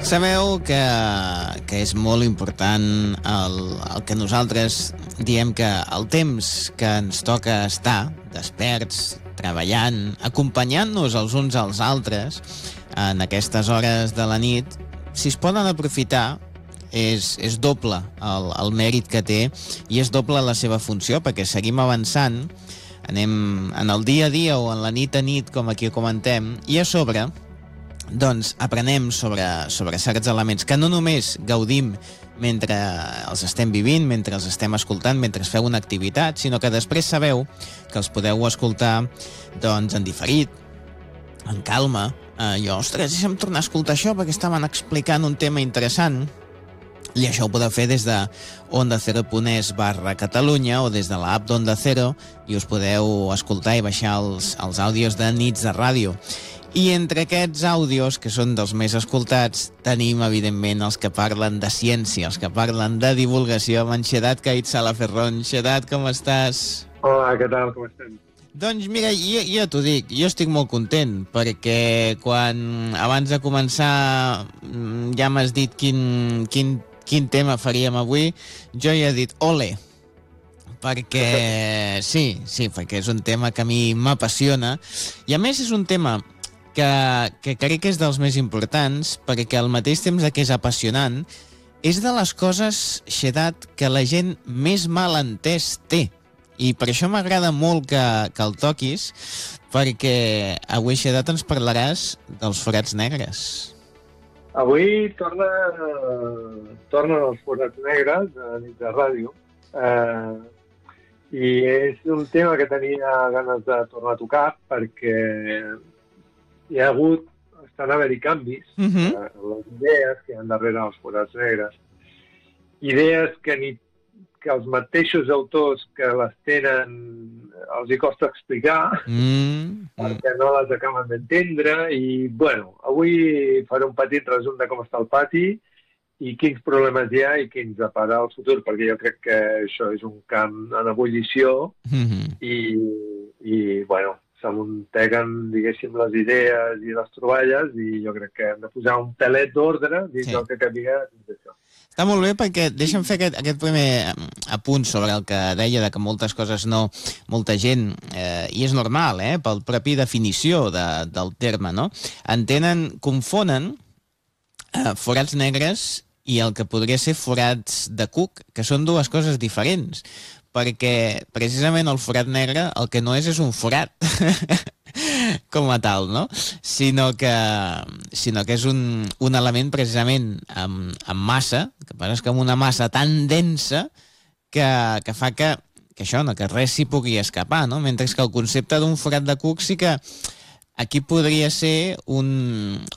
Sabeu que és molt important el que nosaltres diem que el temps que ens toca estar desperts, treballant, acompanyant-nos els uns als altres en aquestes hores de la nit, si es poden aprofitar, és doble el mèrit que té i és doble la seva funció, perquè seguim avançant, anem en el dia a dia o en la nit a nit, com aquí comentem, i a sobre doncs aprenem sobre certs elements que no només gaudim mentre els estem vivint, mentre els estem escoltant, mentre feu una activitat, sinó que després sabeu que els podeu escoltar doncs en diferit, en calma. Ostres, deixa'm tornar a escoltar això perquè estaven explicant un tema interessant. I això ho podeu fer des de ondacero.es/Catalunya o des de l'app d'Onda Cero i us podeu escoltar i baixar els àudios de Nits de Ràdio. I entre aquests àudios, que són dels més escoltats, tenim, evidentment, els que parlen de ciència, els que parlen de divulgació, amb en Xedat Caït Salaferrón. Xedat, com estàs? Hola, què tal, com estem? Doncs mira, jo t'ho dic, jo estic molt content, perquè quan abans de començar ja m'has dit quin tema faríem avui, jo ja he dit ole, perquè sí, perquè és un tema que a mi m'apassiona, i a més és un tema que crec que és dels més importants, perquè al mateix temps que és apassionant, és de les coses, Xedat, que la gent més mal entès té. I per això m'agrada molt que el toquis, perquè avui, Xedat, ens parlaràs dels forats negres. Avui tornen els forats negres a Nits de Ràdio, i és un tema que tenia ganes de tornar a tocar, perquè hi ha hagut, estan a haver-hi canvis, les idees que hi ha darrere els forats negres, idees que els mateixos autors que les tenen els hi costa explicar, perquè no les acaben d'entendre, i, bueno, avui faré un petit resum de com està el pati i quins problemes hi ha i què ens depara el futur, perquè jo crec que això és un camp en ebullició i, bueno, s'amunteguen, diguéssim, les idees i les troballes, i jo crec que hem de posar un pelet d'ordre dins del que capiga dins d'això. Està molt bé, perquè deixa'm fer aquest primer apunt sobre el que deia de que moltes coses no, molta gent, i és normal, pel propi definició del terme, no? Confonen forats negres i el que podria ser forats de cuc, que són dues coses diferents, perquè precisament el forat negre el que no és un forat com a tal, no? Sinó que és un element precisament amb massa, que passa que amb una massa tan densa que fa que això, no, que res s'hi pugui escapar, no? Mentre que el concepte d'un forat de cuc sí que aquí podria ser un